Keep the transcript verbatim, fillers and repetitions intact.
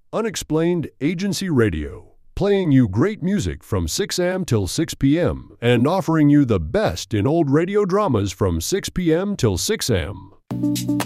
Unexplained Agency Radio, playing you great music from six a m till six p m and offering you the best in old radio dramas from six p m till six a m